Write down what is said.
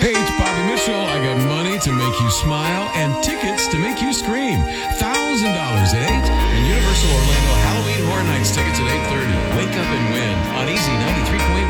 Hey, it's Bobby Mitchell. I got money to make you smile and tickets to make you scream. $1,000 at 8 and Universal Orlando Halloween Horror Nights tickets at 8:30. Wake up and win on Easy 93.1.